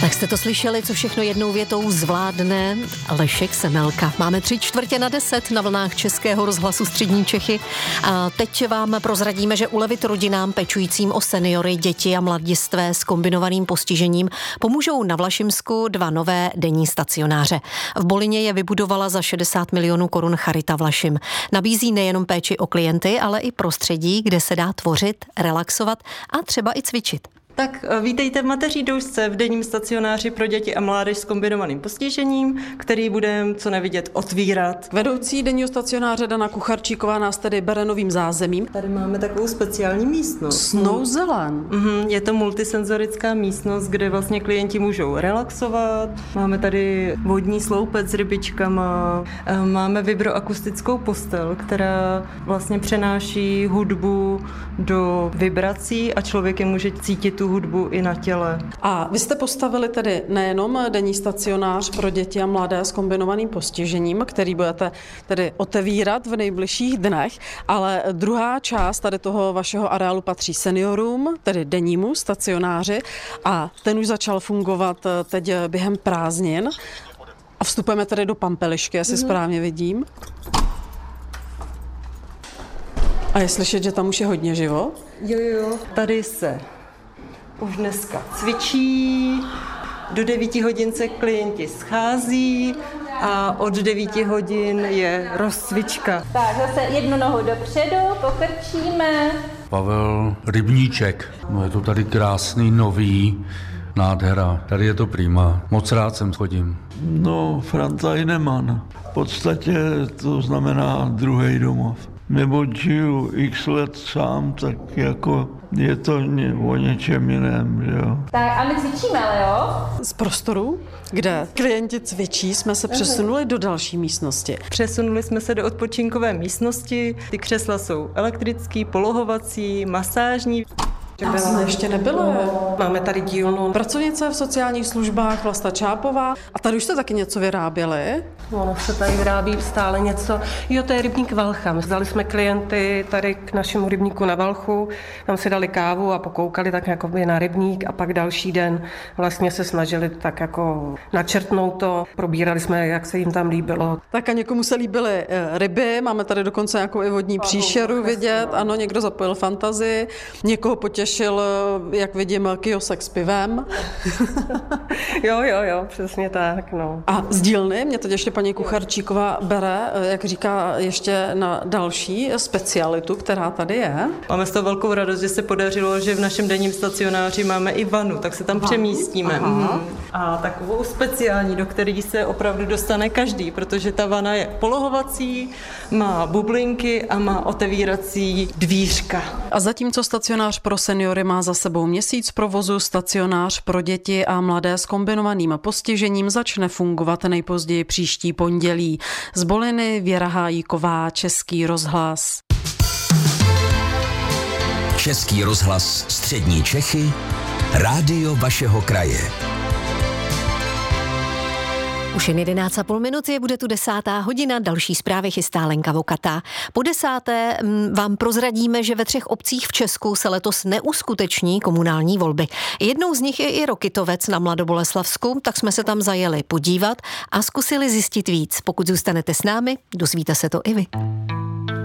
Tak jste to slyšeli, co všechno jednou větou zvládne Lešek Semelka. Máme 9:45 na vlnách Českého rozhlasu Střední Čechy a teď vám prozradíme, že ulevit rodinám pečujícím o seniory, děti a mladistvé s kombinovaným postižením pomůžou na Vlašimsku 2 nové denní stacionáře. V Bolině je vybudovala za 60 milionů korun Charita Vlašim. Nabízí nejenom péči o klienty, ale i prostředí, kde se dá tvořit, relaxovat a třeba i cvičit. Tak vítejte v Mateří doušce v denním stacionáři pro děti a mládež s kombinovaným postižením, který budeme, co nevidět, otvírat. Vedoucí denního stacionáře Dana Kucharčíková nás tedy bere novým zázemím. Tady máme takovou speciální místnost. Snowzeland. Je to multisenzorická místnost, kde vlastně klienti můžou relaxovat. Máme tady vodní sloupec s rybičkama, máme vibroakustickou postel, která vlastně přenáší hudbu do vibrací a člověk je může cítit tu hudbu i na těle. A vy jste postavili tedy nejenom denní stacionář pro děti a mladé s kombinovaným postižením, který budete tedy otevírat v nejbližších dnech, ale druhá část tady toho vašeho areálu patří seniorům, tedy dennímu stacionáři, a ten už začal fungovat teď během prázdnin. A vstupujeme tedy do Pampelišky, jestli správně vidím. A je slyšet, že tam už je hodně živo? Jo. Tady se už dneska cvičí, do 9 hodin se klienti schází a od 9 hodin je rozcvička. Tak zase jednu nohu dopředu, pokrčíme. Pavel Rybníček, no je to tady krásný, nový, nádhera, tady je to prima, moc rád sem chodím. No, Franta Heinemann. V podstatě to znamená druhý domov. Neboť žiju x let sám, tak jako je to o něčem jiném, že jo. Tak a my cvičíme, ale jo? Z prostoru, kde klienti cvičí, jsme se přesunuli do další místnosti. Přesunuli jsme se do odpočinkové místnosti, ty křesla jsou elektrický, polohovací, masážní. Já jsme ještě nebyli. Máme tady dílnu. Pracovnice v sociálních službách Vlasta Čápová. A tady už jste taky něco vyráběli? Ono se tady vyrábí stále něco. Jo, to je rybník Valcha. Vzali jsme klienty tady k našemu rybníku na Valchu, tam si dali kávu a pokoukali tak jako by na rybník a pak další den vlastně se snažili tak jako načrtnout to. Probírali jsme, jak se jim tam líbilo. Tak a někomu se líbily ryby, máme tady dokonce nějakou i vodní příšeru vidět. Ano, někdo zapojil fantazii, někoho potěšil, jak vidím, kiosek s pivem. Jo, přesně tak, no. A z dílny mě teď ještě paní Kucharčíková bere, jak říká, ještě na další specialitu, která tady je. Máme z toho velkou radost, že se podařilo, že v našem denním stacionáři máme i vanu, tak se tam přemístíme. A takovou speciální, do které se opravdu dostane každý, protože ta vana je polohovací, má bublinky a má otevírací dvířka. A zatímco stacionář pro seniory má za sebou měsíc provozu, stacionář pro děti a mladé s kombinovaným postižením začne fungovat nejpozději příští pondělí. Z Boliny Věra Hájíková, Český rozhlas. Český rozhlas Střední Čechy, rádio vašeho kraje. Už jen 11,5 minuty, bude tu 10. hodina, další zprávy chystá Lenka Vokatá. Po 10. vám prozradíme, že ve 3 obcích v Česku se letos neuskuteční komunální volby. Jednou z nich je i Rokytovec na Mladoboleslavsku, tak jsme se tam zajeli podívat a zkusili zjistit víc. Pokud zůstanete s námi, dozvíte se to i vy.